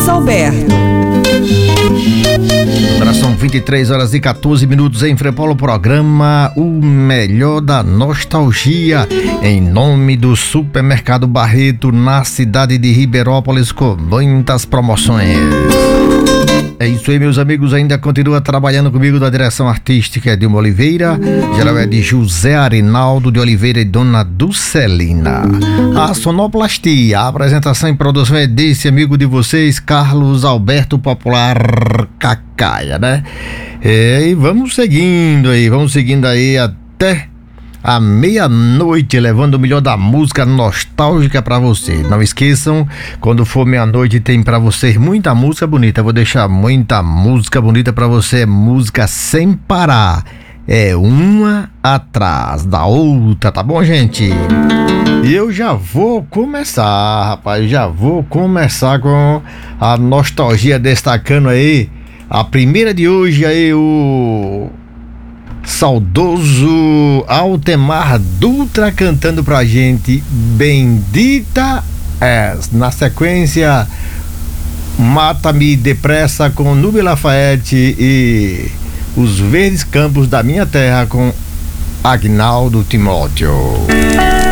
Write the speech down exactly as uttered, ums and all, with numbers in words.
Carlos Alberto. Agora são vinte e três horas e quatorze minutos em Frepolo, programa O Melhor da Nostalgia, em nome do Supermercado Barreto, na cidade de Ribeirópolis, com muitas promoções. É isso aí, meus amigos, ainda continua trabalhando comigo da direção artística Dilma Oliveira, geral é de José Arinaldo de Oliveira e Dona Dulcelina. A sonoplastia, a apresentação e produção é desse amigo de vocês, Carlos Alberto Popular Cacaia, né? E vamos seguindo aí, vamos seguindo aí até à meia-noite, levando o melhor da música nostálgica pra você. Não esqueçam, quando for meia-noite tem pra vocês muita música bonita. Eu vou deixar muita música bonita pra você, música sem parar. É uma atrás da outra, tá bom, gente? E eu já vou começar, rapaz, já vou começar com a nostalgia, destacando aí a primeira de hoje aí, o saudoso Altemar Dutra cantando pra gente Bendita És. Na sequência, Mata-me Depressa com Nube Lafayette e Os Verdes Campos da Minha Terra com Agnaldo Timóteo.